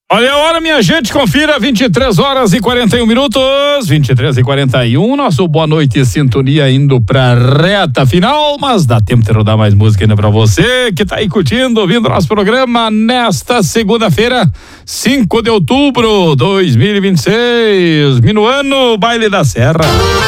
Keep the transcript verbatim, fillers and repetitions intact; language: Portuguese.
Olha a hora, minha gente, confira, vinte e três horas e quarenta e um minutos, vinte e três e quarenta e um, nosso boa noite e sintonia indo pra reta final, mas dá tempo de rodar mais música ainda pra você, que tá aí curtindo, ouvindo nosso programa nesta segunda-feira, cinco de outubro de dois mil e vinte e seis, minuano, Baile da Serra.